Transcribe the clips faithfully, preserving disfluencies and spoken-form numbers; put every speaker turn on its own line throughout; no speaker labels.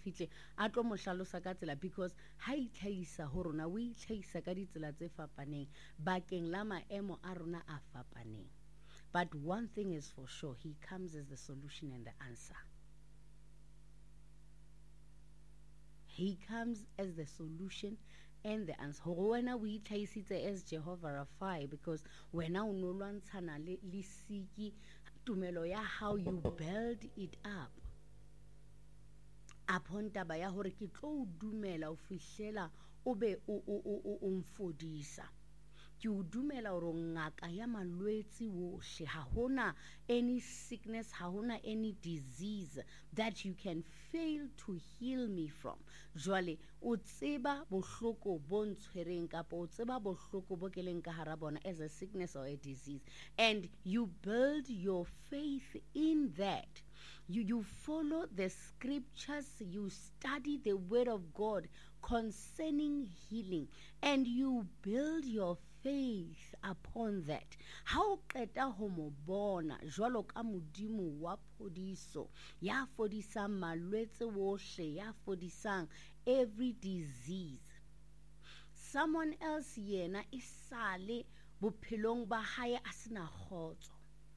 fitle a tlo mo hlalosa ka tsela, because ha itlhaisa ho rona o itlhaisa ka ditsela tse fapaneng bakeng la maemo a rona a fapaneng. But one thing is for sure, he comes as the solution and the answer. He comes as the solution and the answer. Wena we itlhaisitse as Jehovah Rapha, because wena o no lwantshana le le siki tumelo ya how you build it up. Upon taba ya hore ke tlo dumela o fihlela o be o o o o mfodisa. Ke o dumela hore ngaka ya malwetse wohle, ha hona any sickness, ha hona any disease that you can fail to heal me from. Jwale o tseba bohloko bo ntshwereng kapa o tseba bohloko bo keleng ka hara bona as a sickness or a disease, and you build your faith in that. You, you follow the scriptures, you study the word of God concerning healing, and you build your faith upon that. How qeta ho mo bona jwalo ka modimo wa phodiso, ya fodisang malwetse wohle, ya fodisang every disease. Someone else yena isale bophelong ba hae a sena khotso.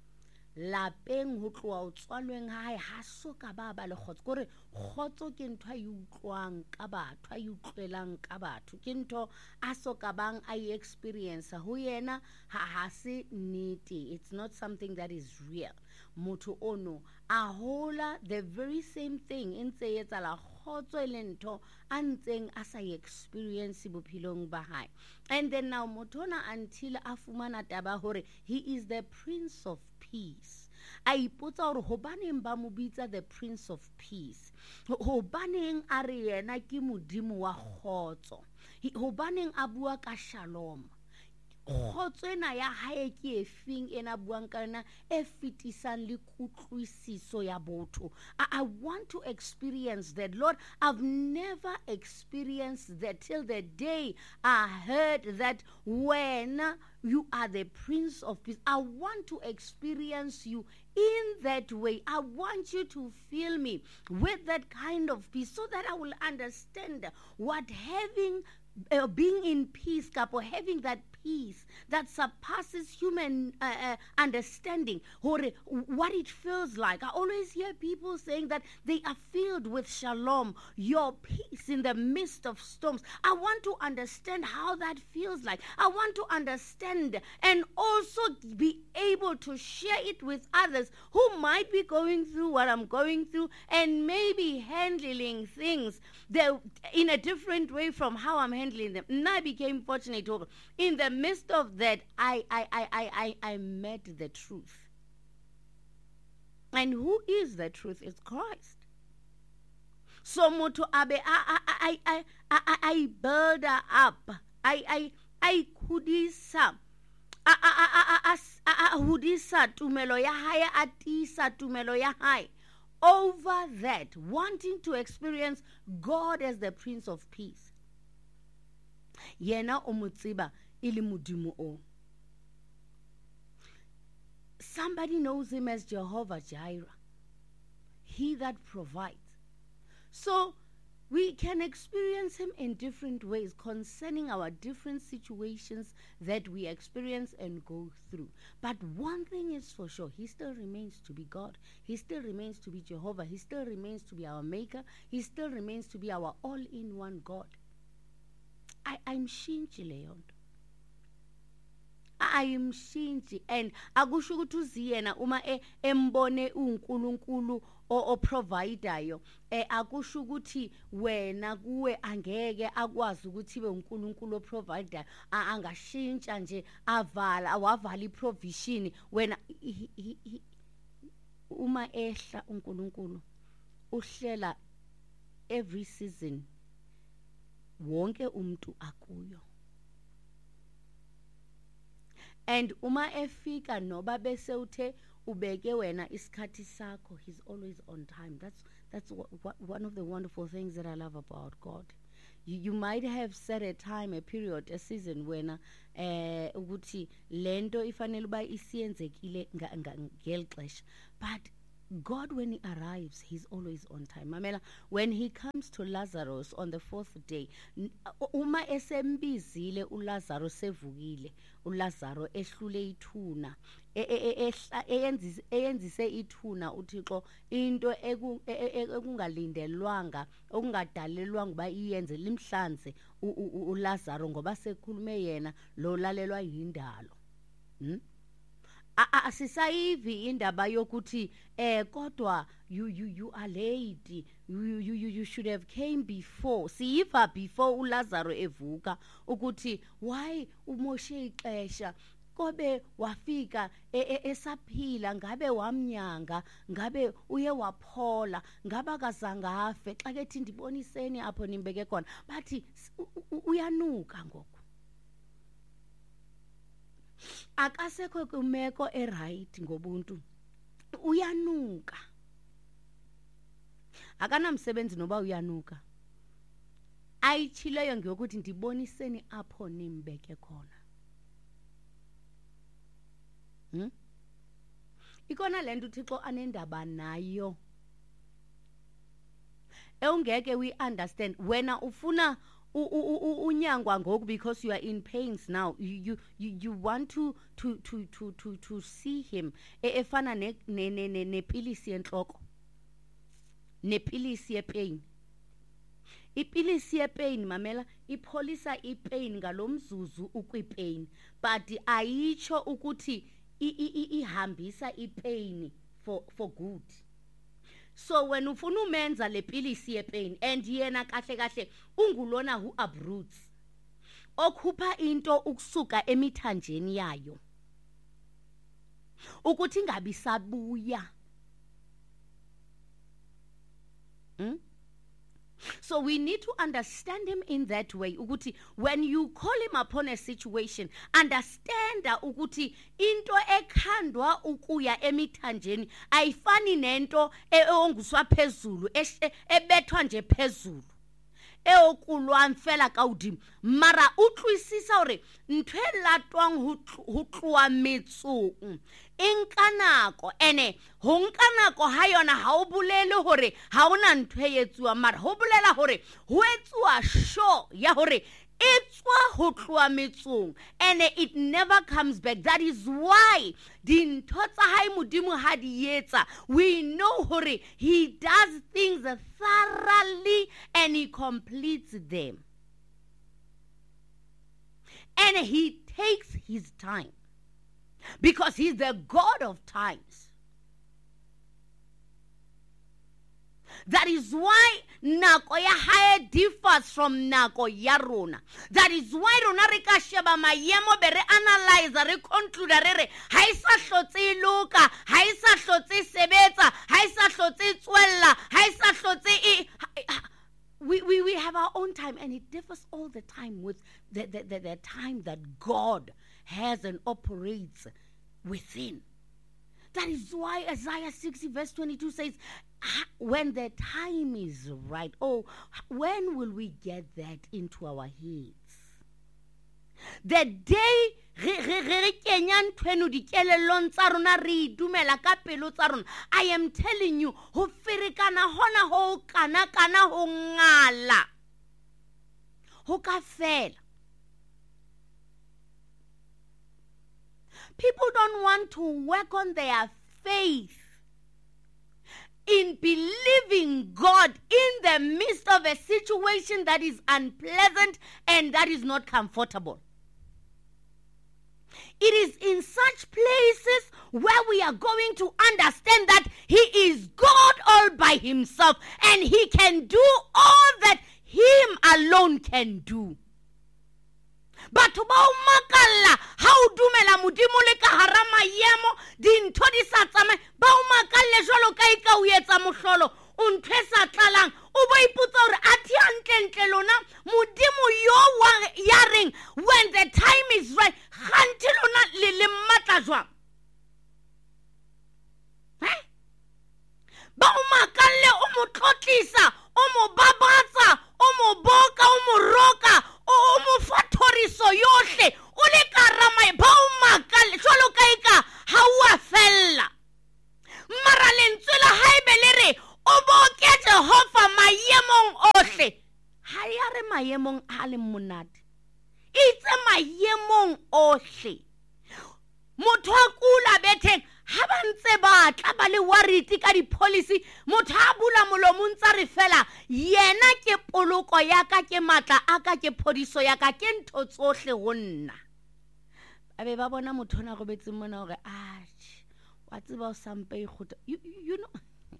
Lapeng ho tloa o tswalweng hae ha soka ba ba le khotso. Kore khotso ke ntho a utlwang ka batho, a utlwelang ka batho, ke ntho a soka bang a experience ho yena ha ha se nnete. It's not something that is real. Motho ono a hola the very same thing ntse etsala khotso e le ntho a ntseng a sa experience bophelong ba hae. And then now motho ona until a fumana taba hore he is the Prince of Peace. A ipotsa hore hobaneng ba mo bitsa the Prince of Peace, hobaneng a re yena ke modimo wa khotso, hobaneng a bua ka shalom. Khotso ena ya hae ke efeng ena buang ka yona e fetisang le kutlwisiso ya botho. I, I want to experience that, Lord. I've never experienced that till the day I heard that when you are the Prince of Peace. I want to experience you in that way. I want you to fill me with that kind of peace so that I will understand what having Uh, being in peace, or having that peace that surpasses human uh, uh, understanding, or what it feels like. I always hear people saying that they are filled with shalom, your peace in the midst of storms. I want to understand how that feels like. I want to understand and also be able to share it with others who might be going through what I'm going through and maybe handling things in a different way from how I'm handling them. And I became fortunate in the midst of that. I I I I I, I met the truth. And who is the truth? It's Christ. So moto abe I I I I I build up. I I I kudisa. A a a a a hudisa tumelo ya hae atisa tumelo ya hae. Over that, wanting to experience God as the Prince of Peace. Yena omutsiba ili mudimu o. Somebody knows him as Jehovah Jireh, he that provides. So we can experience him in different ways concerning our different situations that we experience and go through. But one thing is for sure, he still remains to be God. He still remains to be Jehovah. He still remains to be our maker. He still remains to be our all-in-one God. I, I'm shinji leon. I am shinji, and akusho ukuthi uziyena uma embone uNkulunkulu o provider yo eh akusho ukuthi wena kuwe angeke akwazi ukuthi be uNkulunkulu o provider angashintsha nje avala awavala iprovision wena uma ehla uNkulunkulu uhlela every season wonke umuntu akuyo. And uma efika noba bese uthe ubeke wena isikhathi sakho, he's always on time. That's that's what, what, one of the wonderful things that I love about God. You, you might have set a time, a period, a season when eh ukuthi lento ifanele ba isiyenzekile ngelixesha, but God, when he arrives, he's always on time. Mamela, when he comes to Lazarus on the fourth day, uma esembizile uLazarus evukile, uLazarus ehlule ithuna, eyenzise ithuna uThixo into ekungalindelwanga, okungadalelwanga uba iyenze limhlanze uLazarus ngoba sekhulume yena lo lalelwa yindalo. Hmm? Asisayivi indaba yokuthi eh kodwa you you you are late, you you you, you should have came before. Siyiva before uLazarus evuka ukuthi why umoshe ixesha kobe wafika esaphila, ngabe wamnyanga, ngabe uye waphola, ngaba kazange afe. Xa kethi ndiboniseni apho nimbeke khona bathi uyanuka ngoku. Akasekho kumeko eright ngobuntu, uyanuka. Akanamsebenzi noba uyanuka. Ayitshileyo ngiyokuthi ndiboniseni apho nimbeke khona. Hmm? Ikona lento uThixo anendaba nayo ewungeke we understand. Wena ufuna unyangwa ngoku because you are in pains now. You you you want to to to to to to see him efana ne ne ne nepilisi enhloko, nepilisi yepain. Ipilisi yepain mamela ipholisa ipain ngalomzuzu ukwipain, but ayitsho ukuthi ihambisa ipain for for good. So when ufuna umenza le pilisi yepain and yena kahle kahle ungulona who uproots, okhupha into ukusuka emithanjeni yayo ukuthi ngabi sabuya. Hmm? So we need to understand him in that way. Ukuthi when you call him upon a situation, understand ukuthi into ekhandwa ukuya emithanjeni ayifani nento eonguswa phezulu, ebethwa nje phezulu, eokulwa mfela kaudim. Mara utlwisisa hore ntwe latwang ho tloa metsong inkanako ene ho nkanako ha yona ha o bolele hore ha ona ntwe yetsuwa, mara ho bolela hore ho etsuwa sure ya hore etswa ho tloa metsong and it never comes back. That is why dintho tsa hae modimo ha di etsa, we know hore he does things thoroughly and he completes them, and he takes his time because he's the God of times. That is why nako ya hae differs from nako ya rona. That is why rona re ka sheba maemo be re analyze, re conclude re re ha isa hlotse loka, ha isa hlotse sebetsa, ha isa hlotse tswella, ha isa hlotse. We, we, we have our own time, and it differs all the time with the, the, the, the time that God has and operates within. That is why Isaiah sixty verse twenty-two says, when the time is right. Oh, when will we get that into our heads? The day I am telling you, ho ferekana hona ho kana kana ho ngala ho ka fela. People don't want to work on their faith in believing God in the midst of a situation that is unpleasant and that is not comfortable. It is in such places where we are going to understand that he is God all by himself and he can do all that him alone can do. But ba o makalla ha o dumela modimo le ka hara maemo dintho di sa tsamaye, ba o makalle jwalo ka ika o etsa mohlolo o ntwe sa tlalang o bo ipotsa hore athi antlentle lona modimo yo wa ya reng when the time is right ganti lona le le matla jwang. Eh? Ba o makalle o mo tlotlisa, o mo babatsa, o mo boka, o mo roka, o mo fatoriso yohle o le karama ba o makale jwalo ka eka ha o a fella. Mara lentswe la ohle ha ya re maemong a le monate itse maemong ohle motho a kula betheng ha ba ntse ba tla ba le wariti ka di-policy motho a bula molomo ntse re fela yena ke poloko ya ka ke matla a ka ke phodiso ya ka ke ntho tsohle go nna a be ba bona motho na go betseng mona gore a wa tseba o sampe ikgota you, you know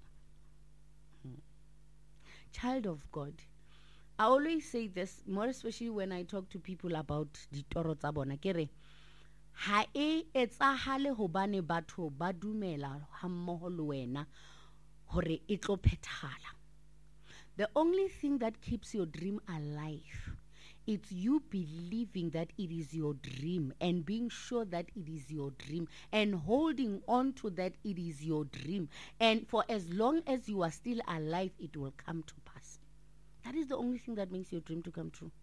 child of God, I always say this, more especially when I talk to people about ditoro tsa bona ke re ha e etsahale hobane batho ba dumela ha mmoho le wena hore e tlo phethala. The only thing that keeps your dream alive, it's you believing that it is your dream and being sure that it is your dream and holding on to that it is your dream. And for as long as you are still alive, it will come to pass. That is the only thing that makes your dream to come true.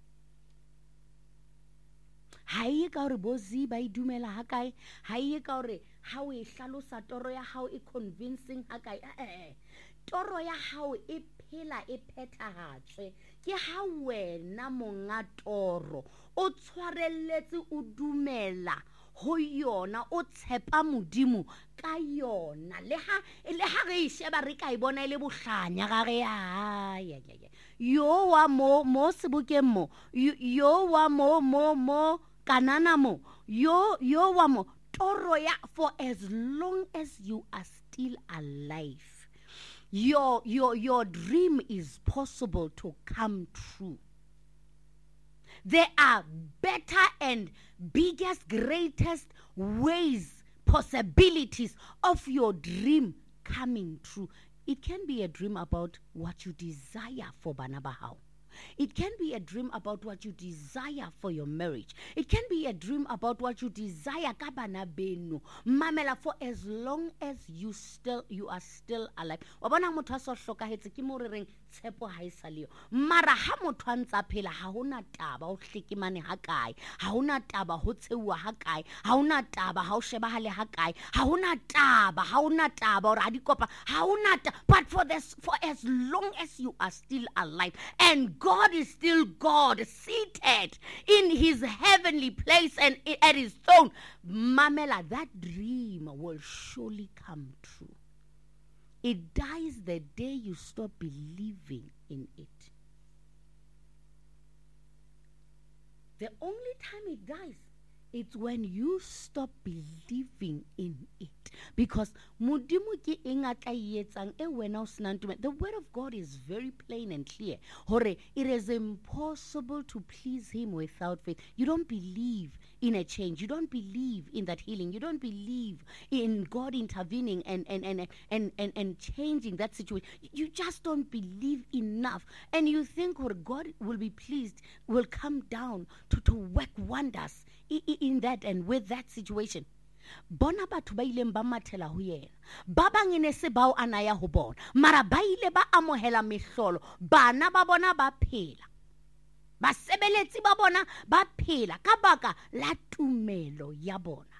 Haie ka hore bozi ba idumela ha kae, haie ka hore ha o e hlalosa toro ya hao e convincing ha kae. Eh, toro ya hao e phela e phethahatswe ke ha wena monga toro o tshwarelletse o dumela ho yona o tshepa modimo ka yona le ha le ha re sheba re ka ibona ile bohlanya ga re ya ya ya yo wa mo mo sebukeng mo yo wa mo mo mo kanana mo yo yo wa mo toro ya for as long as you are still alive, your your your dream is possible to come true. There are better and biggest, greatest ways, possibilities of your dream coming true. It can be a dream about what you desire for bana ba hao. It can be a dream about what you desire for your marriage. It can be a dream about what you desire ka bana beno. Mamela, for as long as you still you are still alive. Wa bona motho a so hlokahetse ke mo re reng tshepo ha isa leo. Mara ha motho a ntsa phela ha hona taba o hlekemane ha kae. Ha hona taba ho tshewa ha kae. Ha hona taba ha o shebahale ha kae. Ha hona taba, ha hona taba or ha di kopa. Ha hona taba. But for this for as long as you are still alive and God is still God, seated in his heavenly place and at his throne, Mamela, that dream will surely come true. It dies the day you stop believing in it. The only time it dies, it's when you stop believing in it. Because the word of God is very plain and clear. It is impossible to please him without faith. You don't believe in a change. You don't believe in that healing. You don't believe in God intervening and, and, and, and, and, and changing that situation. You just don't believe enough. And you think God will be pleased, will come down to, to work wonders in that and with that situation. Bona batho ba ileng ba mathela ho yena ba bangene se bao anaya ho bona mara ba ile ba amohela mehlolo bana ba bona ba phela basebeletsi ba bona ba phela ka baka la tumelo ya bona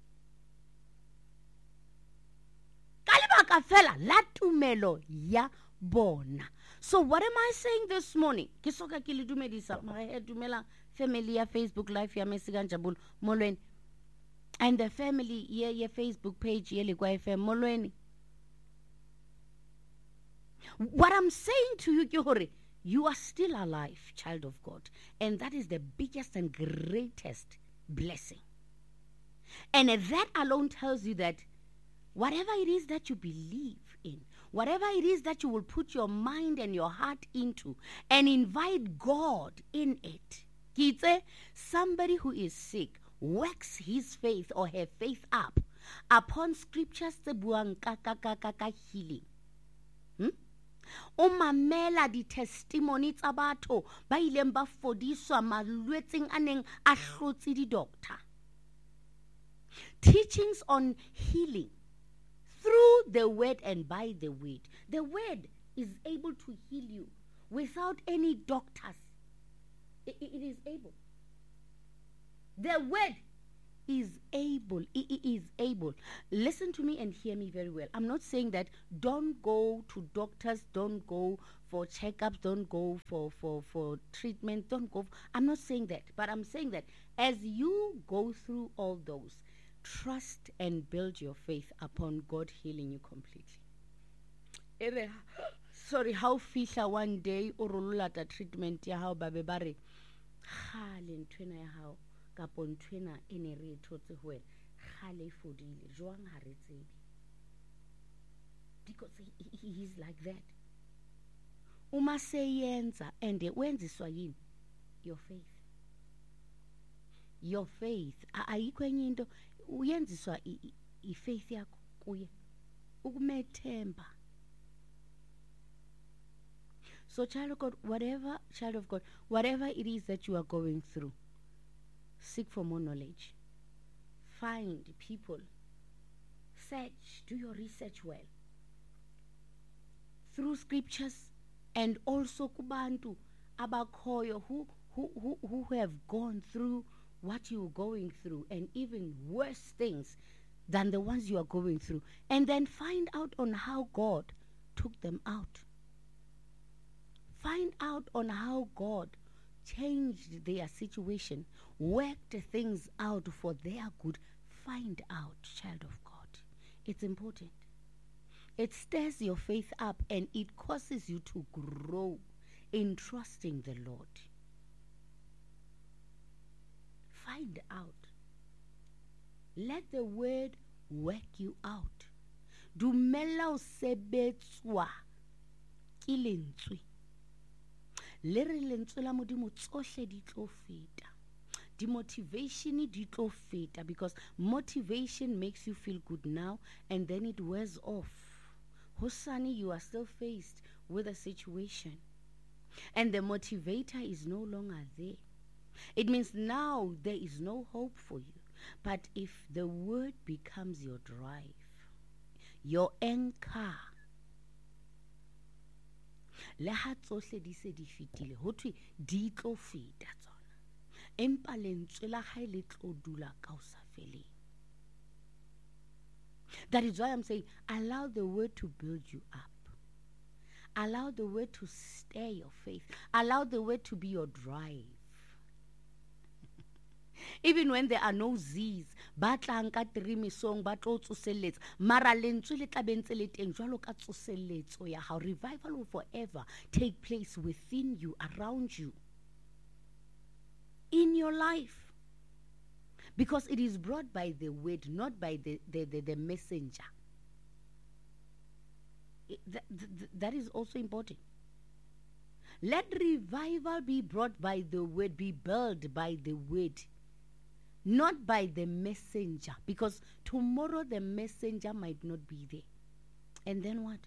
ka lebaka fela la tumelo ya bona. So what am I saying this morning? Ke soka ke le dumedisa mara he dumela family ya Facebook live ya Mesiga Njabul molweni and the family ye ye Facebook page ye Lekwa F M molweni. What I'm saying to you ke hore you are still alive, child of God, and that is the biggest and greatest blessing. And that alone tells you that whatever it is that you believe in, whatever it is that you will put your mind and your heart into and invite God in it. Kitse, somebody who is sick works his faith or her faith up upon scriptures tse buang ka ka ka ka ka healing. Hmm? O mamela di testimony tsa batho ba ileng ba fodiswa malwetseng a neng a hlotse di doctor. Teachings on healing through the word and by the word. The word is able to heal you without any doctors. It, it is able. The word is able. He is able. Listen to me and hear me very well. I'm not saying that don't go to doctors, don't go for checkups, don't go for, for, for treatment, don't go. I'm not saying that. But I'm saying that as you go through all those, trust and build your faith upon God healing you completely. Sorry, how fihla one day o rololata treatment ya hao ba be ba re khale nthwena ya hao kapo nthwena e ne re e thotse ho wena khale e fodile jwang ha re tsebe, because he, he, he is like that. Uma seyenza and wenziswa yini? Your faith. Your faith. Ayikho enye into uyenziswa I faith yakho kuye ukumethemba. So child of God, whatever, child of God, whatever it is that you are going through, seek for more knowledge. Find people. Search. Do your research well. Through scriptures and also kubantu abakhoyo who, who, who, who have gone through what you're going through and even worse things than the ones you are going through. And then find out on how God took them out. Find out on how God changed their situation, worked things out for their good. Find out, child of God. It's important. It stirs your faith up and it causes you to grow in trusting the Lord. Find out. Let the word work you out. Dumela o sebetswa ke lentswe. Le re lentswe la Modimo tsohle di tlo feta. Di motivation di tlo feta, because motivation makes you feel good now and then it wears off. Hosani, you are still faced with a situation and the motivator is no longer there. It means now there is no hope for you. But if the word becomes your drive, your anchor, le ha tsohle di se di fitile ho thwe di tlo feta tsona, empa lentswe la hae le tlo dula ka o sa feleng. That is why I'm saying allow the word to build you up. Allow the word to stir your faith. Allow the word to be your drive. Even when there are no Z's, ba tlang ka trimisong ba tlo tsoseletsa, mara lentswe le tla bentse le teng jwalo ka tsoseletso ya hao. Revival will forever take place within you, around you, in your life. Because it is brought by the word, not by the, the, the, the messenger. It, that, that is also important. Let revival be brought by the word, be built by the word, not by the messenger. Because tomorrow the messenger might not be there. And then what?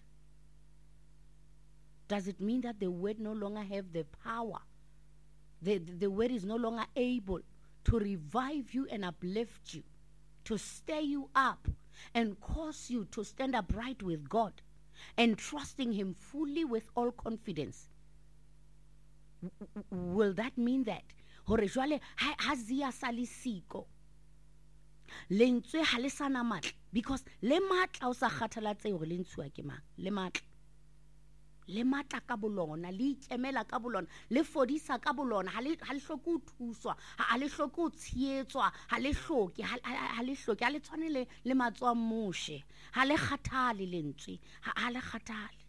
Does it mean that the word no longer have the power? The, the, the word is no longer able to revive you and uplift you, to stir you up and cause you to stand upright with God and trusting Him fully with all confidence? W- will that mean that hore jwale ha zia salisiko lentswe ha le sana matla? Because le matla o sa kgathalatse hore le ntshuwa ke mang, le matla le matla ka bolona, le ikemela ka bolona, le fodisa ka bolona, ha le ha le hloke ho thuswa, ha le hloke ho tsietswa, ha le hloke ha le hloke ha le tshwane le le matswa moshe, ha le kgathale lentswe, ha le kgathale.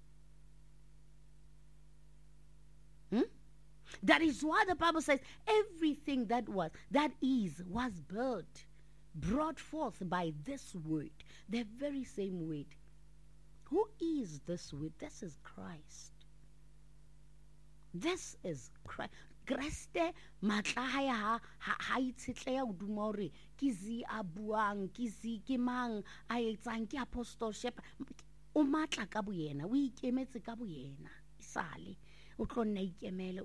Hmm? That is why the Bible says everything that was, that is, was built, brought forth by this word, the very same word. Who is this word? This is Christ. This is Christ. Kreste matlahaya ha ha itsetleya o duma hore ke zi a buang, ke zi ke mang a etsang, ke apostleship. O matla ka boyena, o ikemetse ka boyena. Isale o tlo nna ikemele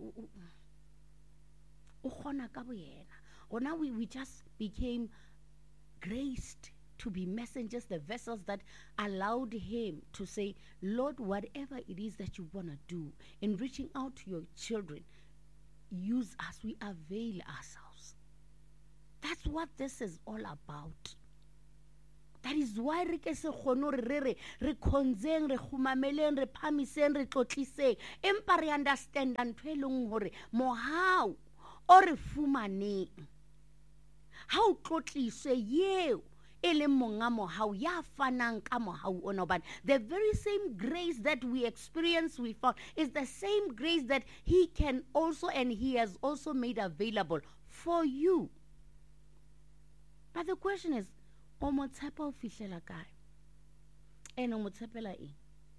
o khona ka boyena. Or now we, we just became graced to be messengers, the vessels that allowed Him to say, Lord, whatever it is that you want to do in reaching out to your children, use us. We avail ourselves. That's what this is all about. That is why re ke se kgone re re re re khonzeng re khumameleng re phamiseng re tlotliseng empa re understand ntho e leng hore mohau o re fumaneng ha o tlotliswe yeo e leng monga mohau ya fanang ka mohau ona hobane the very same grace that we experience we found is the same grace that he can also and he has also made available for you. But the question is, o mo tshepa o fihlela kae? Ene o mo tshepela eng?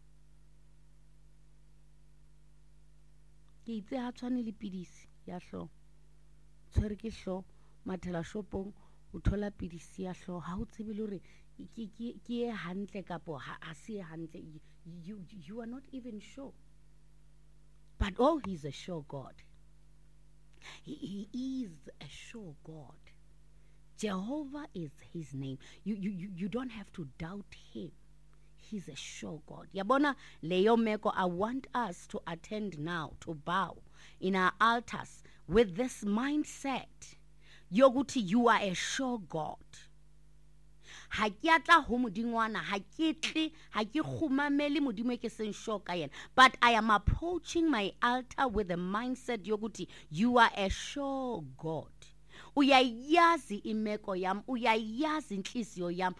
Ke itse ha tshwane le pidisi ya hlo. Tshwere ke hlo, mathela shopong, o thola pidisi ya hlo, ha o tsebe le hore ke ke ke e hantle kapo ha se hantle. You you are not even sure. But oh, he's a sure God. He, he is a sure God. Jehovah is his name. You, you, you, you don't have to doubt him. He's a sure God. Yabona leyo meko, I want us to attend now, to bow in our altars with this mindset. Yoguti, you are a sure God. Ha ke atla ho modingwana, ha ke tle, ha ke khumamele modimo ke seng sure ka yena. But I am approaching my altar with the mindset yoguti, you are a sure God. Uyayazi imeko yam, uyayazi inhliziyo yam,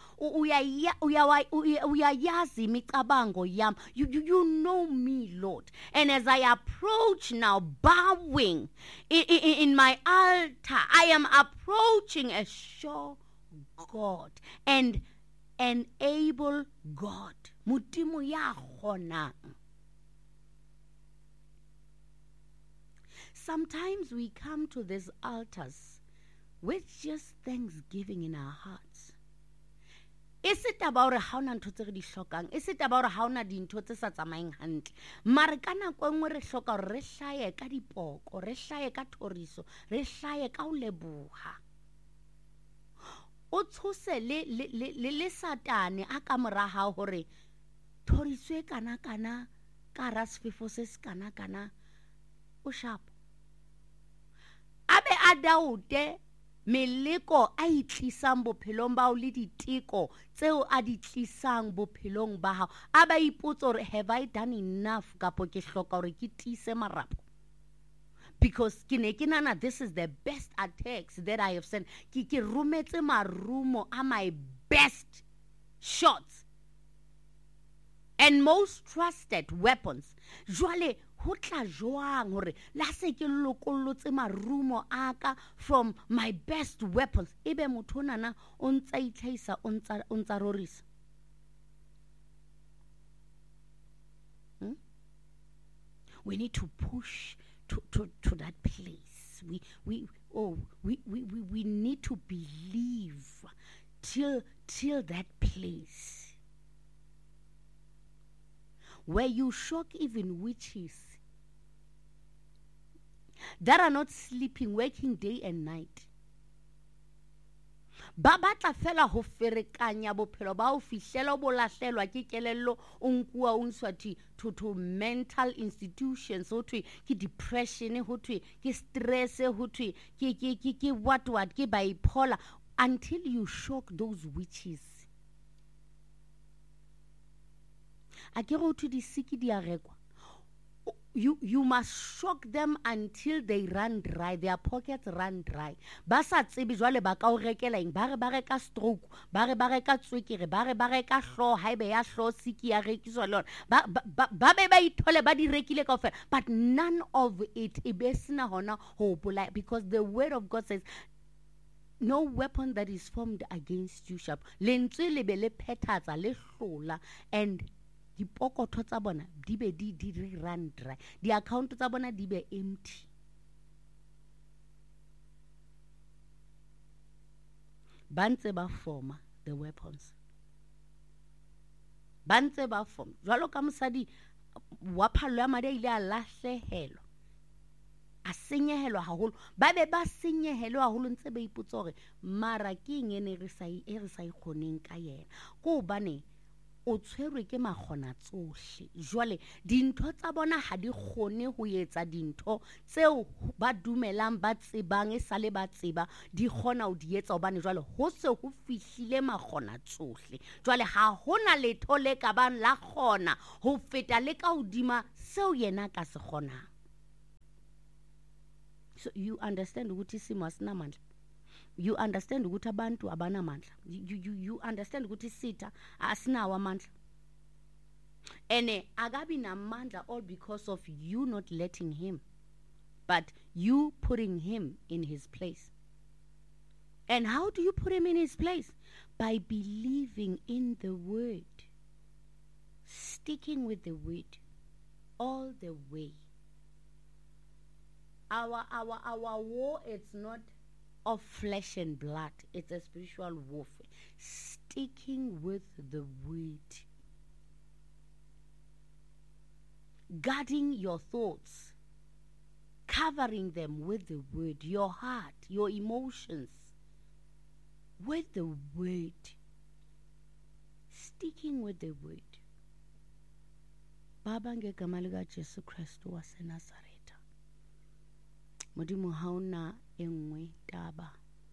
uyayazi imicabango yam. You, you, you know me, Lord. And as I approach now, bowing in, in, in my altar, I am approaching a sure God and an able God. Modimo ya kgonang. Sometimes we come to these altars with just thanksgiving in our hearts. Is it about how na ntho tse re di hlokang? Is it about how na dintho tse sa tsamaeng hantle? Mare ka nako engwe re hloka re hlaye ka dipoko, re hlaye ka thoriso, re hlaye ka ho leboha. O tshose le le le le satane a ka mora ha hore thoriso e kana kana ka ra sefefo se se kana kana o sharp. Abe a daute meleko a itlisang bophelong ba o le diteko tseo a di tlisang bophelong ba hao. Aba ipotsa hore have I done enough kapo ke hloka hore ke tise marapo? Because ke ne ke nana this is the best attacks that I have sent. Ke ke rumetse marumo a my best shots and most trusted weapons. Jwale ho tla jwang hore la se ke lokollotse marumo aka from my best weapons? Ebe motho nana o ntsa itlhaisa o ntsa o ntsa rorisa. Hmm? We need to push to, to, to that place. We we oh we, we, we, we need to believe till till that place where you shock even witches that are not sleeping, working day and night. Ba batla fela ho ferekanya bophelo ba ho fihlela bo lahlelwa ke kelello o nkuwa o nswa to to mental institutions, ho thwe ke depression, ho thwe ke stress, ho thwe ke ke ke ke what what ke bipolar, until you shock those witches. A ke go to di siki di a rekwa. You you must shock them until they run dry, their pockets run dry. Ba sa tsebe jwale ba ka o rekela eng, ba re ba reka stroke, ba re ba reka tswekere, ba re ba reka hlo haebe ya hlo siki ya rekiswa le ba ba ba be ba ithole ba di rekile kaofela, but none of it e be sena hona ho bola, because the word of God says no weapon that is formed against you shall. Lentswe le be le phethatsa le hlola, and di pokotho tsa bona di be di di run dry, di account tsa bona di be empty. Bantse ba forma the weapons, bantse ba form jwalo ka mosadi wa phalo ya madi ile a lahlehelwa, a senyehelwa haholo, ba be ba senyehelwa haholo ntse ba ipotsa hore mara ke eng ene re sa e re sa ikgoneng ka yena. Go bane o tshwerwe ke makgona tsohle. Jwale dintho tsa bona ha di kgone ho etsa dintho tseo ba dumelang ba tsebang e sale ba tseba di kgona ho di etsa hobane jwale ho se ho fihlile makgona tsohle. Jwale ha hona letho le ka bang la kgona ho feta le ka hodima seo yena ka se kgonang. So you understand ukuthi isimo asinamandla. You understand ukuthi abantu abanamandla. You you you understand ukuthi sitha asinawo amandla. Ene agabi namandla all because of you not letting him, but you putting him in his place. And how do you put him in his place? By believing in the word, sticking with the word all the way. Our our our war, it's not of flesh and blood, it's a spiritual warfare. Sticking with the word, guarding your thoughts, covering them with the word, your heart, your emotions with the word, sticking with the word. Baba ngegama lika Jesu Kristu wase Nazareta, Modimo hauna engwe taba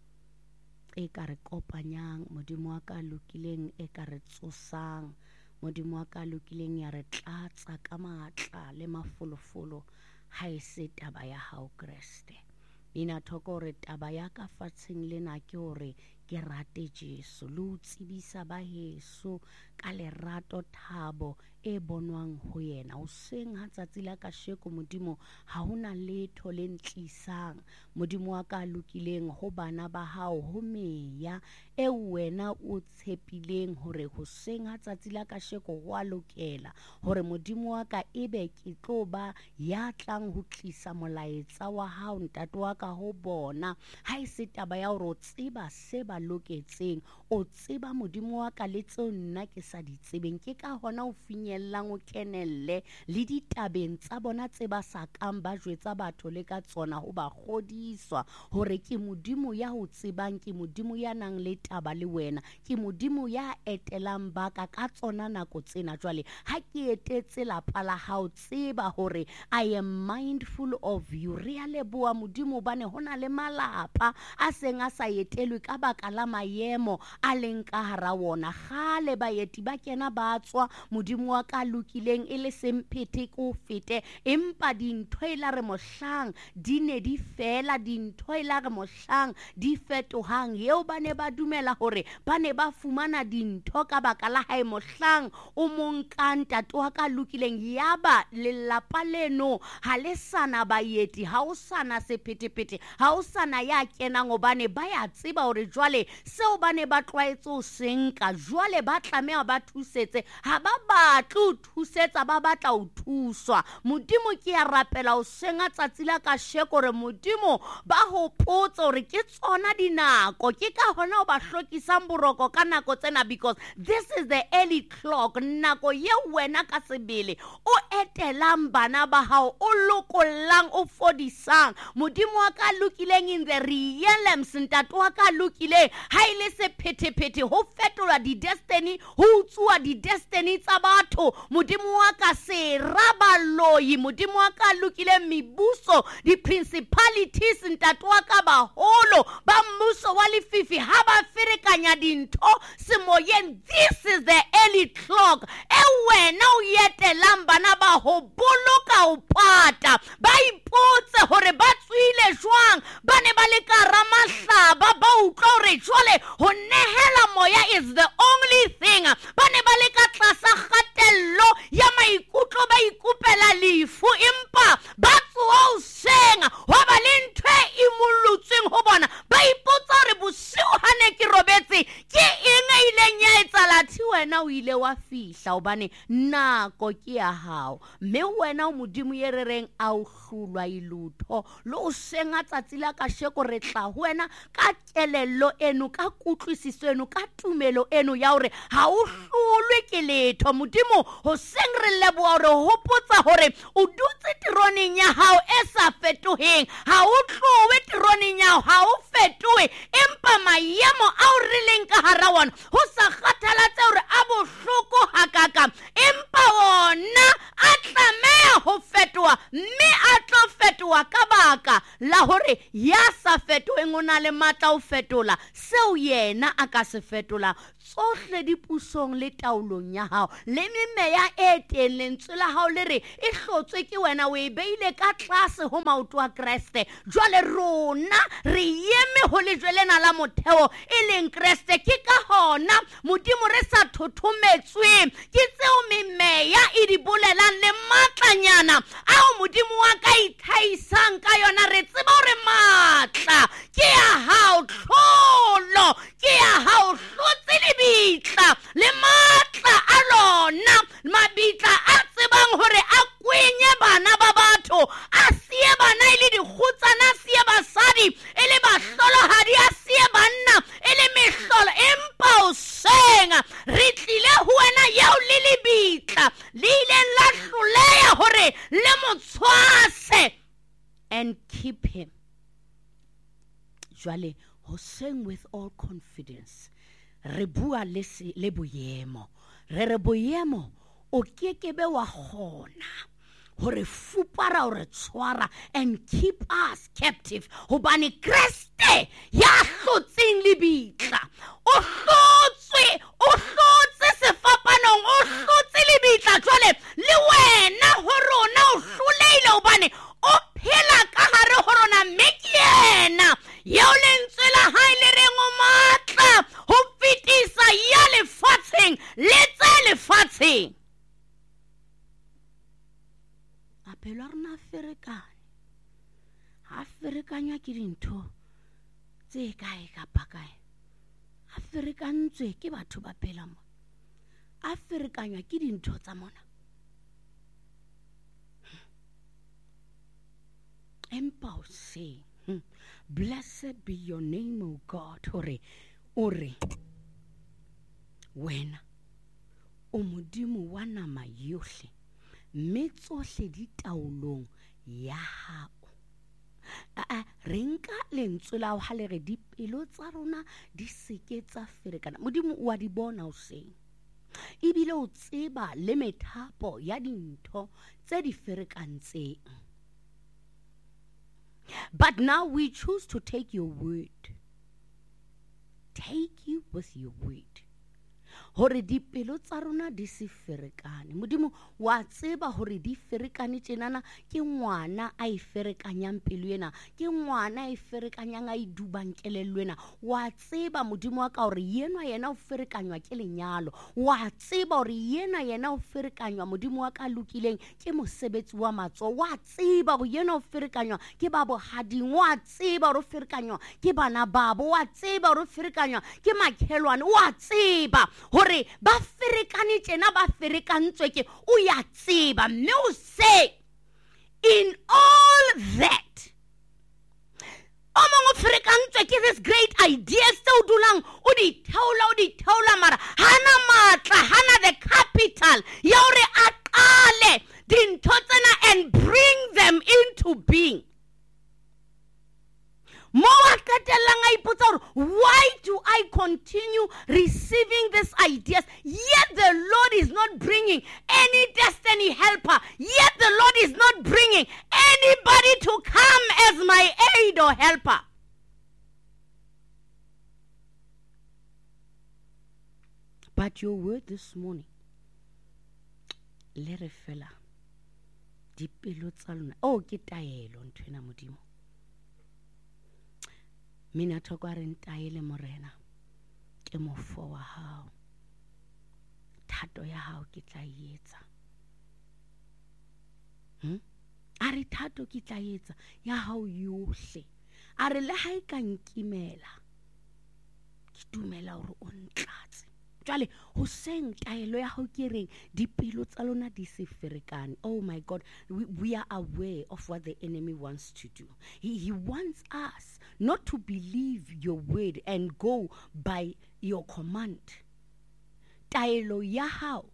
e ka re kopanyang, Modimo wa ka lokileng e ka re tsosang, Modimo wa ka lokileng ya re tlatsa ka matla le mafolofolo ha e se taba ya hao Kriste. Ina thoko re taba ya ka fatsheng lena ke hore ke rate Jesu, lo tsebisa ba Yesu ka lerato thabo e bonwang ho yena. O seng ha tsatsi la kasheko Modimo ha hona letho le ntlisang, Modimo wa ka lokileng ho bana ba hao ho meya e wena o tshepileng hore ho seng ha tsatsi la kasheko ho a lokela hore Modimo wa ka ebe ke tlo ba ya tlang ho tlisa molaetsa wa hao ntate wa ka ho bona. Ha e se taba ya hore o tseba se ba loketseng, o tseba Modimo wa ka le tseo nna ke sa di tsebeng, ke ka hona o finyellang o kenelle le ditabeng tsa bona tse ba sa kang ba jwetsa batho le ka tsona ho ba godiswa hore ke Modimo ya ho tsebang, ke Modimo ya nang le taba le wena, ke Modimo ya etelang baka ka tsona nako tsena. Jwale ha ke etetse lapa la hao, tseba hore I am mindful of you. Re a leboha Modimo bane hona le malapa a seng a sa etelwe ka baka la maemo a leng ka hara wona. Gale baeti ba kena ba tswa Modimo wa ka lokileng e le semphethe ko fete, empa dintho e la re mohlang di ne di fela, dintho e la re mohlang di fetohang, yeo ba ne ba dumela hore ba ne ba fumana dintho ka baka la hae mohlang o monkang ntate wa ka lokileng. Yaba lelapa leno ha le sana baeti, ha o sana sephetephete, ha o sana ya kenang hobane ba ya tseba hore jwale seo ba ne ba tlwaetse o senka, jwale ba tlameha ba thusetse, ha ba batla o thusetsa, ba batla o thuswa. Modimo ke ya rapela o senga tsatsi la kasheko re Modimo ba hopotsa hore ke tsona dinako, ke ka hona o ba hlokisang boroko ka nako tsena, because this is the early clock, nako ye wena ka sebele o etelang bana ba hao, o lokollang, o fodisang. Modimo wa ka lokileng in the realms, ntate wa ka lokileng ha ile se phetephete ho fetola di destiny, ho utswa di destiny tsa batho. Modimo wa ka se rabaloyi, Modimo wa ka lokileng mibuso, di principalities ntate wa ka baholo ba mmuso wa lefifi ha ba ferekanya dintho semoyeng. This is the early clock e wena o yetelang bana ba ho boloka o pata, ba ipotse hore ba tswile jwang, ba ne ba le ka ramahlaba, ba utlwa hore jwale ho nehela moya is the only thing, ba ne ba le ka tlasa kgatello ya maikutlo, ba ikupela lefu, empa ba tsoa o senga wa ba le ntho e imollotsweng ho bona, ba ipotsa hore bosiu ha ne ke robetse ke eng e ileng ya etsala. Thi wena o ile wa fihla hobane nako ke ya hao, mme wena o Modimo ye re reng a o hlulwa ilutho le o senga tsatsi la kasheko re tla ho wena ka kelello eno, ka kutlwisiso eno, ka tumelo eno ya hore ha o hlulwe ke letho. Modimo ho seng re leboha hore hopotsa hore o dutse tironeng ya hao e sa fetoheng, ha o tlowe tironeng ya hao, ha o fetohe, empa maemo a o re leng ka hara wona ho sa kgathalatse hore a bohloko ha fetoha ka baka la hore ya sa fetoheng o na le matla o fetola seo yena a ka se fetola. Tsohle dipusong le taolong ya hao le memeya e teng lentswe la hao le re e hlotswe ke wena o e beile ka tlase ho maoto a Kreste. Jwale rona re eme ho lejwelena la motheo e leng Kreste. Ke ka hona Modimo re sa thothometswe ke tseo memeya e di bolelang le matlanyana ao Modimo wa ka ithaisang ka yona. Re tseba hore matla ke ya hao, tlholo ke ya hao, hlotse lebitla le matla a lona, mabitla a tsebang hore a kwenye bana ba batho, a siye bana e le dikgutsana, a siye basadi e le bahlolohadi, a siye banna e le mehlolo. Empa o senga re tlile ho wena yao le lebitla le ileng la hloleha hore le mo tshwase and keep him. Jwale hoseng with all confidence re bua le le boyemo, re re boyemo o kekebe wa khona hore fupara hore tshwara and keep us captive hobane Kriste ya hlotseng lebitla, o hlotswe o hlotse sefapanong, o hlotse lebitla. Jwale le wena ho rona o hloleile hobane o phela ka hare ho rona, mme ke yena yeo lentswe la hae le reng o matla ho fetisa ya lefatsheng le tse lefatsheng. Apelo a rena a ferekane, a ferekanywa ke dintho tse kae kapa kae, a ferekantswe ke batho ba phela mo, a ferekanywa ke dintho tsa mona. Empa o se blessed be your name, O God. Hore ore wena o Modimo wa nama yohle, mme tsohle di taolong ya hao. A re nka lentswe la ha le re dipelo tsa rona di seke tsa ferekana. Modimo o a di bona o seng, ebile o tseba le methapo ya dintho tse di ferekantseng. But now we choose to take your word. Take you with your word. Hore dipelo tsa rona di se ferekane. Modimo wa tseba hore di ferekane tjenana ke ngwana a e ferekanyang pelo ena, ke ngwana a e ferekanyang a e dubang kelello ena. Wa tseba Modimo wa ka hore yena yena o ferekanywa ke lenyalo, wa tseba hore yena yena o ferekanywa Modimo wa ka lokileng ke mosebetsi wa matsoho, wa tseba hore yena o ferekanywa ke ba bohading, wa tseba hore o ferekanywa ke bana babo, wa tseba hore o ferekanywa ke makhelwane, wa tseba hore ba ferekane tjena ba ferekantswe ke o ya tseba. Mme o se in all that o mong o ferekantswe ke this great idea tse o dulang o di theola o di theola mara hana matla, hana the capital ya hore a qale dintho tsena and bring them into being. Why do I continue receiving these ideas, yet the Lord is not bringing any destiny helper, yet the Lord is not bringing anybody to come as my aid or helper? But your word this morning, le re fela dipelo tsa lona o ke taelo nthwena Modimo. Mina thokwa re ntaele morena ke mofo wa hao, thato ya hao ke tla etsa. Hmm? A re thato ke tla etsa ya hao yohle. A re le ha e ka nkimela ke dumela hore o ntlatse. Jwale hoseng taelo ya hao ke reng dipelo tsa lona di se ferekane. Oh my God, we, we are aware of what the enemy wants to do. He, he wants us not to believe your word and go by your command. Taelo ya hao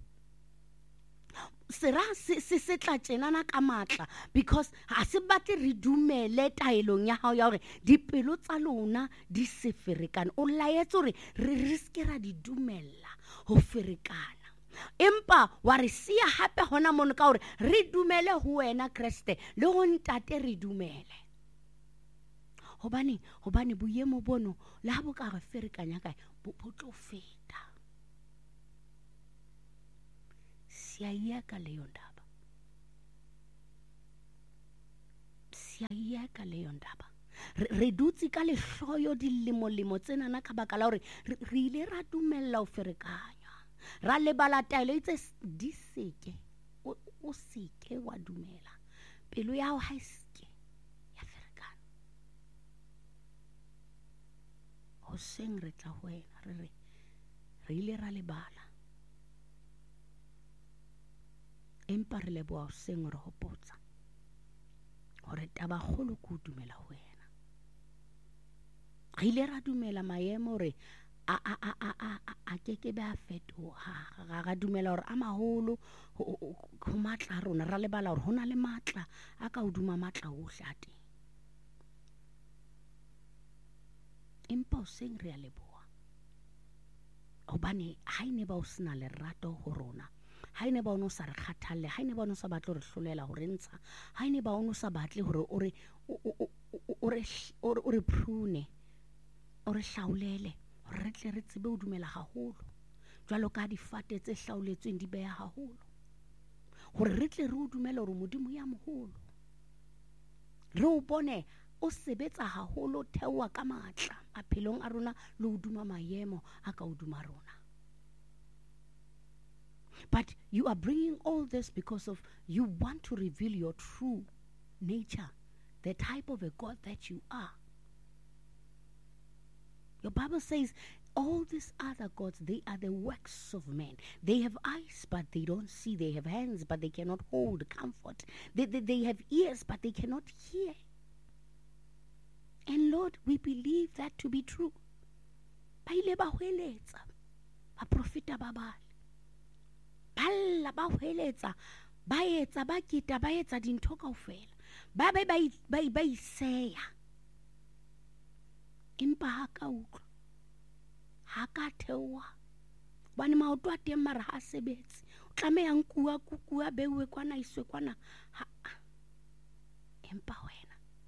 sera se se se tla tjenana ka matla, because ha se batle re dumele taelong ya hao ya hore dipelo tsa lona di se ferekane. O laetse hore re riske ra di dumella ho ferekana. empa wa re sia hape hona mono ka hore re dumele ho wena Kriste le ho ntate re dumele. Hobane hobane boemo bono le ha bo ka re ferekanya kae bo tlo feta. Siyayeka leyo ndaba. Siyayeka leyo ndaba. Re dutse ka lehloyo dilemo-lemo tsena na ka baka la hore re ile ra dumella ho ferekanya. Ra lebala taelo itse di seke o seke wa dumela. Pelo ya hao ha e seke ya ferekana. Hoseng re tla ho wena re re re ile ra lebala. Empa re leboha hoseng re hopotsa hore taba kgolo ke ho dumela ho wena. Re ile ra dumela maemo hore a a a a a a ke ke ba fetoha. Ra dumela hore a maholo ho matla rona, ra lebala hore hona le matla a ka hoduma matla ohle a teng. Empa hoseng re a leboha hobane ha ene ba o sena lerato ho rona, ha ene ba ono sa re kgathalle, ha ene ba ono sa batle re hlolela hore ntsha, ha ene ba ono sa batle hore o re o re o re prune, o re hlaolele hore re tle re tsebe ho dumela haholo jwalo ka difate tse hlaoletsweng di beha haholo, hore re tle re o dumela hore Modimo ya moholo, re o bone o sebetsa haholo, theoha ka matla maphelong a rona le ho duma maemo a ka hoduma rona. But you are bringing all this because of you want to reveal your true nature, the type of a God that you are. Your Bible says all these other gods, they are the works of men. They have eyes, but they don't see. They have hands, but they cannot hold comfort. They, they, they have ears, but they cannot hear. And Lord, we believe that to be true. Ba ile ba hweletsa ba profeta ba Baal. Balla ba hweletsa ba etsa ba kita ba etsa dintho kaofela. Ba be ba ba ba iseya. Empa ha ka utlwa, ha ka theoha, bane maoto a teng mara ha sebetse, o tlameha nkua kukua bewe kwana iswe kwana ha. Empa wena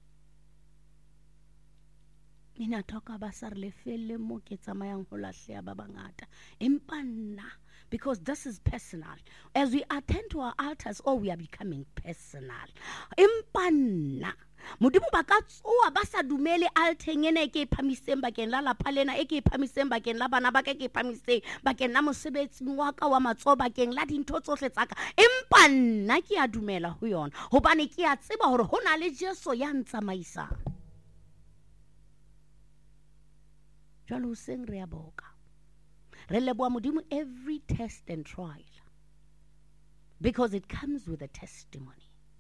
nina toka ba sa re lefelle mo ke tsamayang ho lahleha ba bangata. Empa nna, because this is personal, as we attend to our altars, oh, we are becoming personal. Empa nna Modimo ba ka tsoa ba sa dumele alteng ena e ke phamiseng bakeng la lapa lena, e ke phamiseng bakeng la bana ba ka, ke phamiseng bakeng la mosebetsing wa ka wa matsoho, bakeng la dintho tsohle tsa ka. Empa nna ke a dumela ho yona hobane ke a tseba hore hona le Jesu ya ntsamaisang. Jwale hoseng re a boka, re leboha Modimo every test and trial, because it comes with a testimony.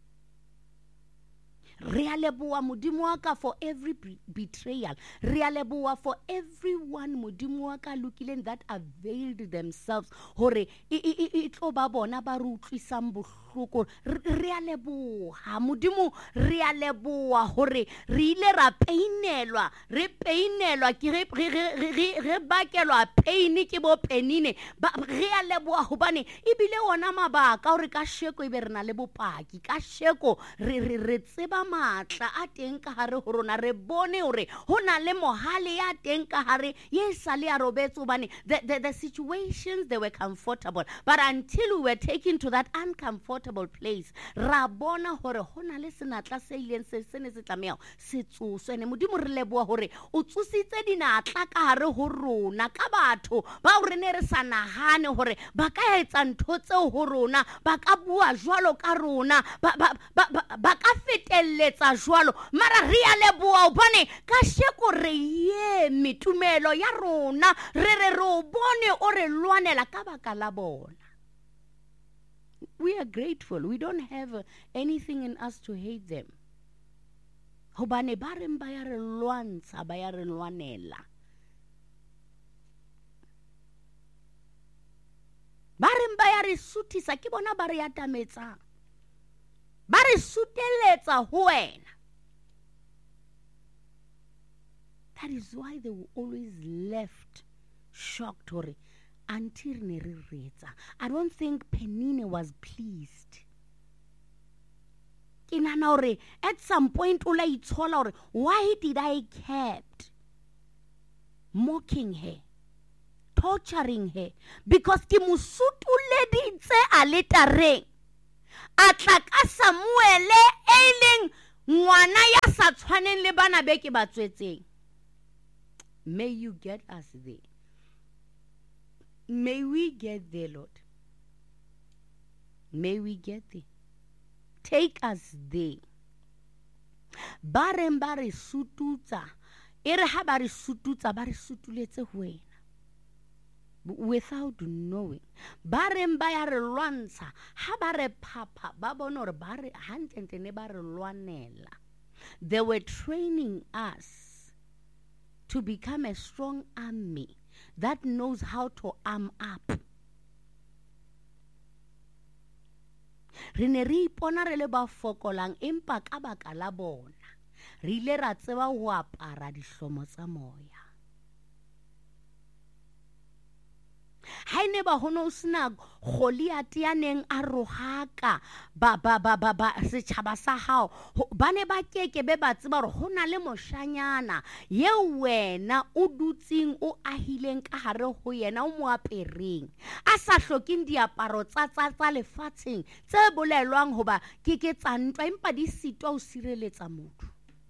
Re a leboha Modimo wa ka for every betrayal. Re a leboha for everyone Modimo wa ka lokileng that availed themselves hore e tlo ba bona ba re utlwisang bohloko. Re a leboha Modimo, re a leboha hore re ile ra painelwa, re painelwa ke re re bakelwa pain ke bo penine. Re a leboha hobane ebile ona mabaka hore ka sheko ebe re na le bopaki, ka sheko re re re tseba matla a teng ka hare ho rona, re bone hore hona le mohale ya teng ka hare ye sale ya robetse hobane the, the, the situations, they were comfortable, but until we were taken to that uncomfortable place, ra bona hore hona le senatla se ileng se se ne se tlameha se tsoswe. Ne Modimo re leboha hore o tsositse dinatla ka hare ho rona ka batho ba re ne re sa nahane hore ba ka etsa ntho tseo ho rona, ba ka bua jwalo ka rona, ba ba ba ba ka fetella letsa jwalo. Mara re a leboha hobane ka sheko re ye mitumelo ya rona, re re ro bone o re lwanela ka baka la bona. We are grateful. We don't have anything in us to hate them. Hobane ba reng ba ya re lwantsha, ba ya re lwanela. Ba reng ba ya re sutisa, ke bona ba re atametsa. Bari suteletsa ho wena. That is why they were always left shocked hore until ne re retsa. I don't think Penine was pleased. Ke nahana hore at some point o la itshola hore why did I kept mocking her, torturing her, because ke mosutuleditse a le tareng a tla ka Samuele e leng ngwana ya sa tshwaneng le bana be ke ba tswetseng. May you get us there. May we get there, Lord. May we get there. Take us there. Ba reng ba re sututsa, e re ha ba re sututsa ba re sutuletse ho wena without knowing. Ba reng ba ya re lwantsha, ha ba re phapha ba bona hore ba re hantle ne ba re lwanela. They were training us to become a strong army that knows how to arm up. Re ne re ipona re le ba fokolang empa ka baka la bona re ile ra tseba ho apara dihlomo tsa moya. Haine ba hono sna Goliath ya neng a rohaka ba ba ba ba ba setjhaba sa hao ba ne ba keke be ba tseba hore hona le moshanyana ye wena o dutsing o ahileng ka hare ho yena o mo apereng a sa hloking diaparo tsa tsa tsa lefatsheng tse bolelwang hoba ke ke tsa ntwa empa di sitwa o sireletsa motho.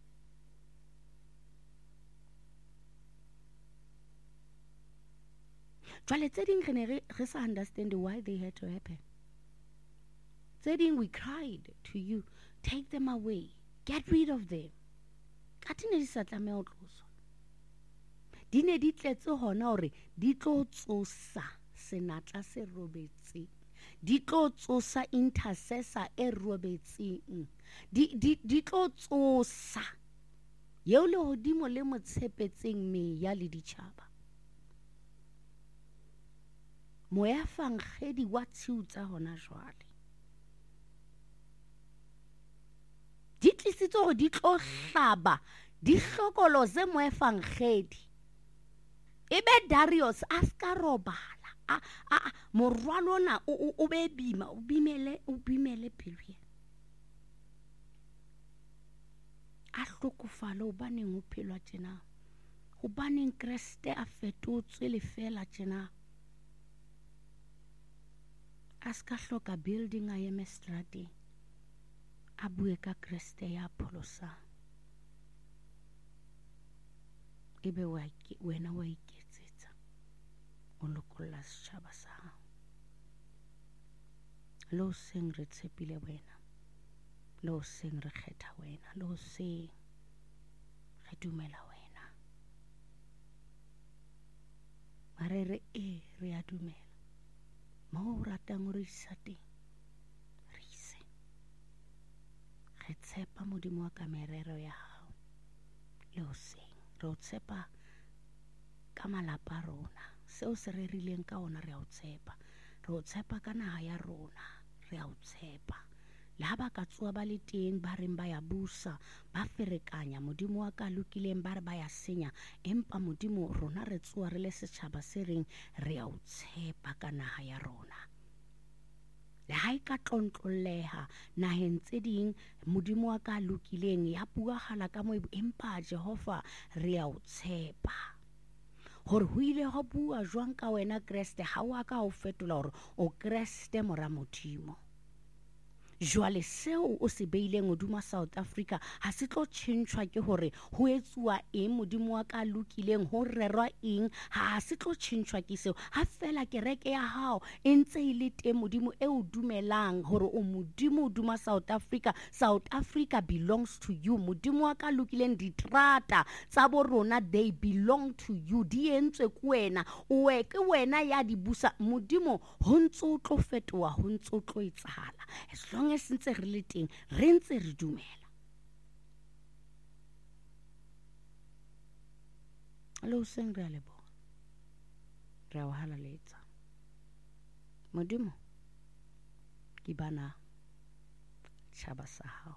Jwale tse ding re ne re sa understand why they had to happen. Tse ding we cried to you, take them away, get rid of them. Ka tine di sa tlameha ho tloswa. Di ne di tletse hona hore di tlo tsosa senatla se robetseng, di tlo tsosa intercessor e robetseng, di di di tlo tsosa yeo le hodimo le motshepetseng meya le ditjhaba. Moya fangedi wa tshiutsa hona jwale. Di tlisitse hore di tlo hlaba di hlokoloze moya fangedi. Ebe Darius a ska robala a a morwalo na o o be bima o bimele o bimele pelo. A hlokofala o baneng o phelwa tjena. Ho baneng Kriste a fetotswe le fela tjena. Aska hloka building a eme strateng a bue ka Kriste ya pholosa. Ebe wa wena wa iketsetsa o lokolla setjhaba sa hao. Lo seng re tshepile wena, lo seng re kgetha wena, lo seng re dumela wena. Mare re e re a dumela. Mo ratang o re isa teng re ise. Re tshepa Modimo wa ka merero ya hao le ho seng re o tshepa ka malapa a rona, seo se re rileng ka ona re a o tshepa, re o tshepa ka naha ya rona re a o tshepa. Le ha ba ka tsoa ba le teng ba reng ba ya busa ba ferekanya Modimo wa ka lokileng ba re ba ya senya, empa Modimo rona re tsoa re le setjhaba se reng re a o tshepa ka naha ya rona. Le ha e ka tlontloleha naheng tse ding Modimo wa ka lokileng ya buahala ka mo empa Jehova re a o tshepa hore ho ile ho bua jwang ka wena Kriste ha wa ka ho fetola hore o Kriste mora Modimo. Jwale seo o se beileng hodima South Africa ha se tlo tjhentjhwa ke hore ho etsuwa eng Modimo wa ka lokileng ho rerwa eng, ha se tlo tjhentjhwa ke seo. Ha fela kereke ya hao e ntse e le teng Modimo e o dumelang hore o Modimo hodima South Africa. South Africa belongs to you. Modimo wa ka lokileng ditrata tsa bo rona they belong to you. Di entswe ke wena, o ke wena ya di busa. Modimo ho ntso tlo fetoha, ho ntso tlo etsahala. As long as ntse re le teng re ntse re dumela. Lo seng re a leboha, re a o halaletsa Modimo ke bana tjhaba sa hao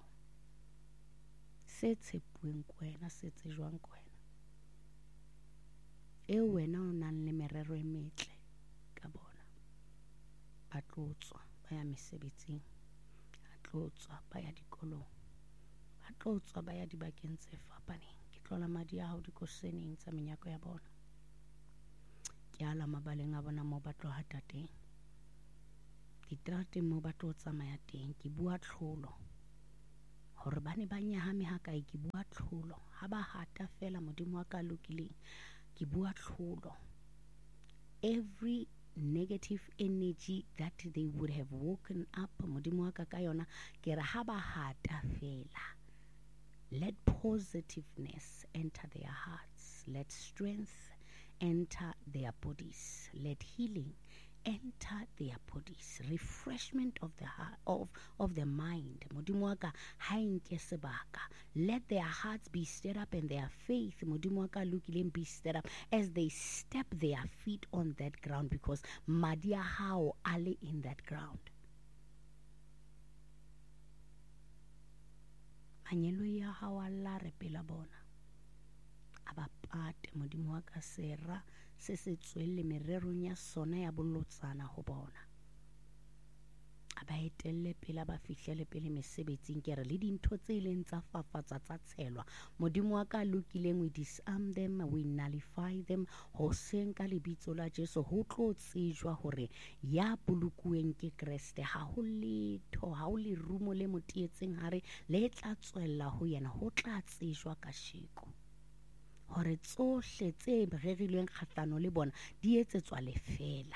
se tshepuweng ke wena, se tsejwang ke wena, eo wena o nang le merero e metle a tlo tswa ba ya mesebetsing, a tlo tswa ba ya dikolong, ba tlo tswa ba ya dibakeng tse fapaneng. Ke tlola madi a hao dikoseneng tsa menyako ya bona, ke ala mabaleng a bona moo ba tlo hata teng, diterateng moo ba tlo tsamaya teng. Ke bua tlholo hore ba ne ba nyahame ha kae, ke bua tlholo ha ba hata fela Modimo wa ka lokileng, ke bua tlholo. Every negative energy that they would have woken up Modimo wa ka ka yona, ke re ha ba hata fela, let positiveness enter their hearts, let strength enter their bodies, let healing enter their bodies, refreshment of the heart, of, of the mind. Modimo wa ka ha nke sebaka, let their hearts be stirred up and their faith Modimo wa ka lokileng be stirred up as they step their feet on that ground, because madi a hao ale in that ground. Manyelo ya hao alla re pela bona abapate Modimo wa ka sera se se tswelle mererong ya sona ya bolotsana ho bona, aba etelle pela ba fihlele pele mesebetsing. Ke re le dintho tse ileng tsa fafatsa tsa tshelwa Modimo wa ka lokileng, we disarm them, we nullify them hoseng ka lebitso la Jesu. Ho tlo tsejwa hore ya bolokuweng ke Kriste ha ho letho, ha ho le rumo le motietseng hare le tla tswella ho yena. Ho tla tsejwa ka sheko hore tsohle tse rerilweng kgahlano le bona di etsetswa lefela.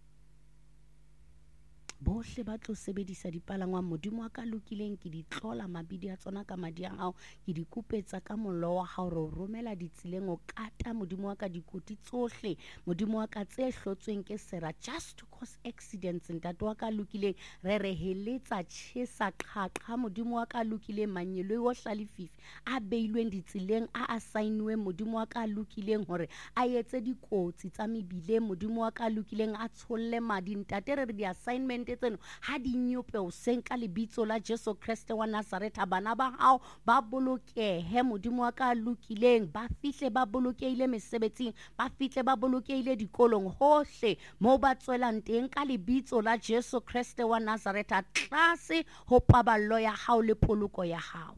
Bohle ba tlo sebedisa dipalangwang Modimo wa ka lokileng, ke di tlola mabidi a tsona ka madi a hao, ke di kupetsa ka mollo wa hao, re romela ditseleng o kata Modimo wa ka dikoti tsohle Modimo wa ka tse hlotsweng ke sera, just to cause accidents. Ntate wa ka lokileng, re re heletsa tjhesa qhaqha Modimo wa ka lokileng, manyelo yo hlalififi a beilweng ditseleng, a assignweng Modimo wa ka lokileng hore a etse dikotsi tsa mebile Modimo wa ka lokileng, a tsholle madi. Ntate re re di assignment tseno ha di nyope o seng ka lebitso la Jesu Kriste wa Nazareth. Bana ba hao ba bolokehe Modimo wa ka lokileng, ba fihle ba bolokehile mesebetsing, ba fihle ba bolokehile dikolong, hohle mo ba tswelang teng ka lebitso la Jesu Kriste wa Nazareth, a tlase ho paballo ya hao le poloko ya hao.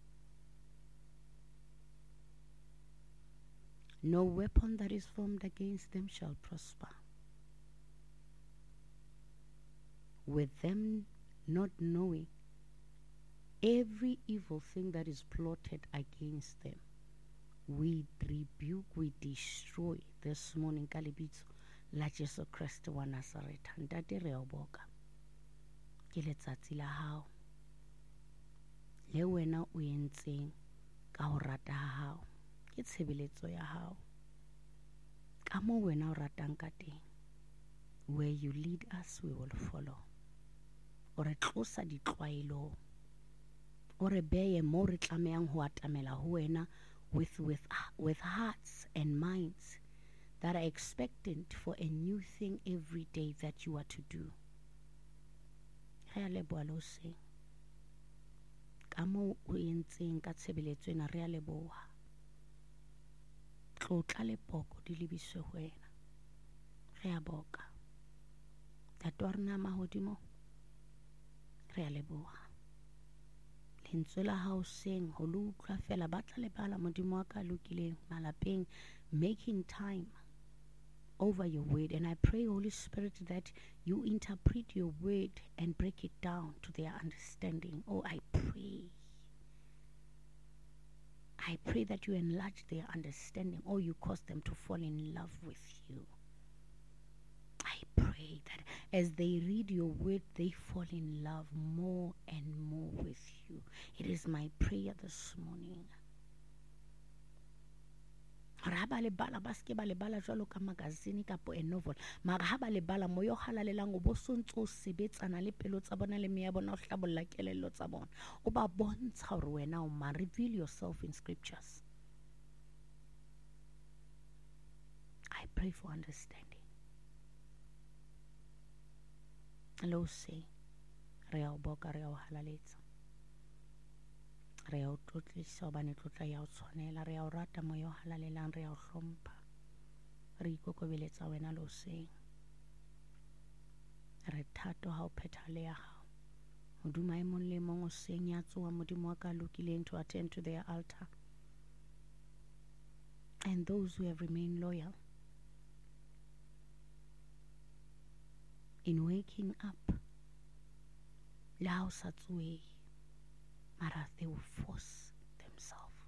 No weapon that is formed against them shall prosper. With them not knowing every evil thing that is plotted against them, we rebuke, we destroy this morning ka lebitso la Jesu Kriste wa Nazareth. Ntate re o boka ke letsatsi la hao le wena o entseng ka ho rata ha hao, ke tshebeletso ya hao ka mo wena o ratang ka teng. Where you lead us we will follow. O re tlosa ditlwaelo, o re beye mo re tlamehang ho atamela ho wena, with with with hearts and minds that are expectant for a new thing every day that you are to do. Re a leboha le hoseng ka mo o entseng ka tshebeletso ena, re a leboha. Tlotla le poko di lebiswe ho wena, re a boka. Tate wa rena mahodimo, re a leboha. Lentswe la hao seng ho lo utlwa fela, batla lebala Modimo wa ka lokileng malapeng, making time over your word. And I pray, Holy Spirit, that you interpret your word and break it down to their understanding. Oh, I pray. I pray that you enlarge their understanding, or you cause them to fall in love with you. I pray that as they read your word, they fall in love more and more with you. It is my prayer this morning. Ha ba le bala ba ske ba le bala jwalo ka magazine kapo a novel, mara ha ba le bala moyo halalelang o bo sontso sebetsana le pelo tsa bona le meya bona o hlabolla kelello tsa bona, o ba bontsha hore wena o ma. Reveal yourself in scriptures. I pray for understanding. Lo se re a o boka, re a o halaletsa, re a o tlotlisa hobane tlotla ya o tshwanela, re a o rata moya o halalelang, re a o hlompha, re ikokobeletsa wena lo seng, re thato ha o phethale ya hao modimo e mong le mong o senya tsoa modimo wa ka lokileng to attend to their altar, and those who have remained loyal in waking up lao sa tsoe mara they will force themselves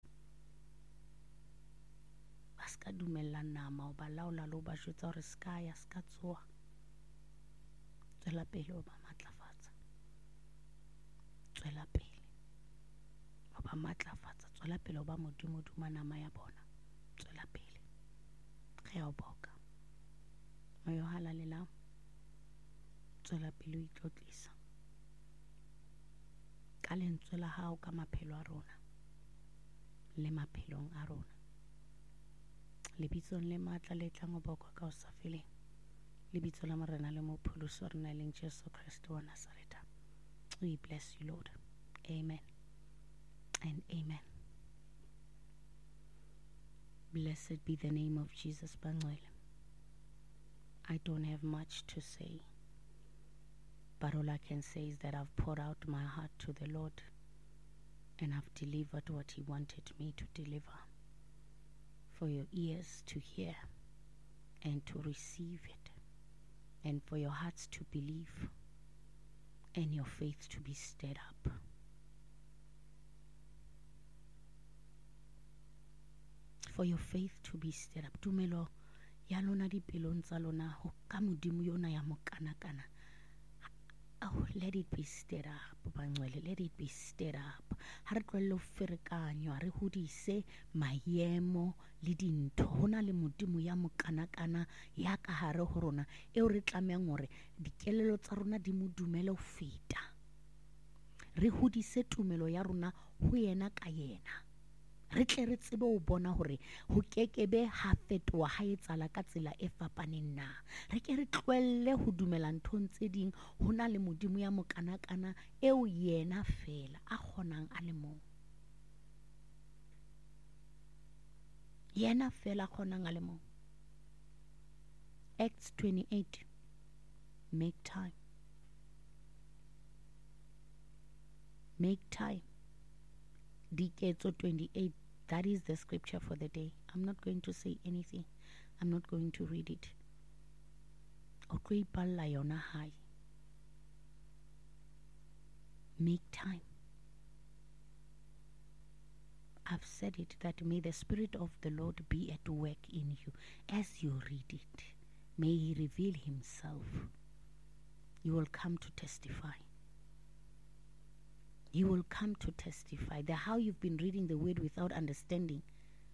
ba ska dumella nama o ba laola lo ba jwetsa hore ska ya ska tsoa tswela pele o ba matlafatsa tswela pele o ba matlafatsa tswela pele o ba modimo duma nama ya bona tswela pele ge a o boka moyo halalela tswela pele o itlotlisa ka lentswe la hao ka maphelo a rona le maphelong a rona lebitsong le matla le tlang o bokwa ka o sa feleng lebitso la morena le mopholosi wa rena e leng Jesu Kristo wa Nazareta. We bless you, Lord. Amen and amen. Blessed be the name of Jesus Bangwele. I don't have much to say, but all I can say is that I've poured out my heart to the Lord and I've delivered what He wanted me to deliver for your ears to hear and to receive it, and for your hearts to believe and your faith to be stirred up. For your faith to be stirred up. Tumelo ya lona dipelong tsa lona ho ka modimo yona ya mokana-kana. Oh, let it be stirred up, Bangwele. Let it be stirred up. Ha re tlohelle ho ferekanywa, re hodise maemo le dintho. Hona le modimo ya mokana-kana ya ka hare ho rona eo re tlamehang hore dikelello tsa rona di mo dumele ho feta. Re hodise tumelo ya rona ho yena ka yena. Re tle re tsebe ho bona hore ho kekebe ha fetoha ha etsala ka tsela e fapaneng na. Re ke re tlohelle ho dumela nthong tse ding, hona le modimo ya mokana-kana eo yena fela a kgonang a le mong. Yena fela a kgonang a le mong. Acts twenty-eight. Make time. Make time. Diketso twenty-eight. That is the scripture for the day. I'm not going to say anything. I'm not going to read it. Make time. I've said it that may the Spirit of the Lord be at work in you as you read it. May He reveal Himself. You will come to testify. You will come to testify that how you've been reading the word without understanding.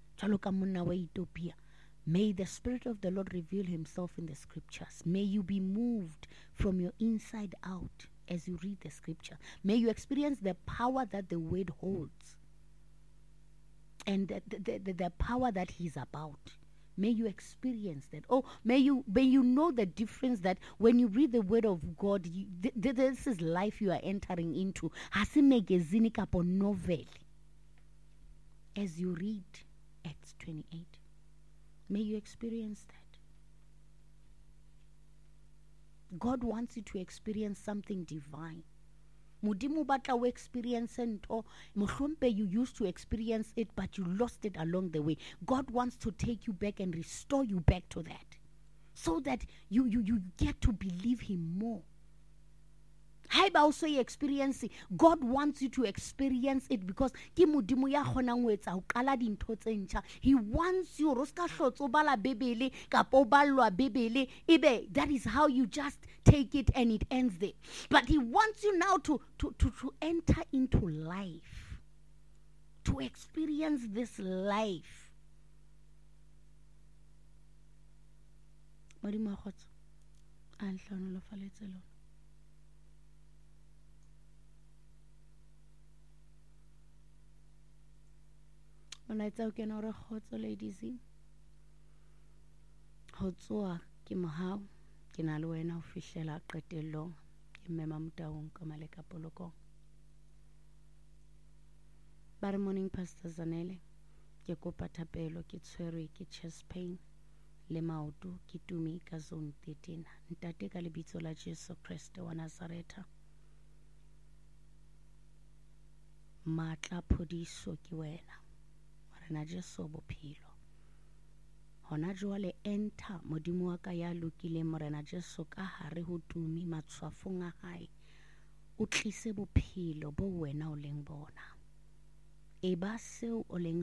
May the Spirit of the Lord reveal Himself in the scriptures. May you be moved from your inside out as you read the scripture. May you experience the power that the word holds and the, the, the, the power that He's about. May you experience that. Oh, may you may you know the difference that when you read the word of God, you, th th this is life you are entering into. Hasi magazine kapo novel. As you read Acts twenty-eight, may you experience that. God wants you to experience something divine. Mudimu batla we experience ento mohlompe you used to experience it but you lost it along the way. God wants to take you back and restore you back to that, so that you you you get to believe Him more. How also you experience it? God wants you to experience it because He wants you that is how you just take it and it ends there. But He wants you now to, to, to, to enter into life, to experience this life. When I tell you now, ladies, Hotsoa, Kimahau, Kinaluena, Fishela, Cretelo, Kimemamtaun, Kamaleka Poloko. Bad morning, Pastor Zanele. Ke kopa thapelo ke tshwere ke chest pain le maoto ke tumi ka zone thirteen. Ntate ka lebitso la Jesu Kriste wa Nazareta, matla phodiso ke wena, Morena Jesu bophelo. Hona jwale enter modimo wa ka ya lokileng Morena Jesu ka hare ho tumi matshwafong a hae, o tlise bophelo bo wena o leng bona. E ba seo o leng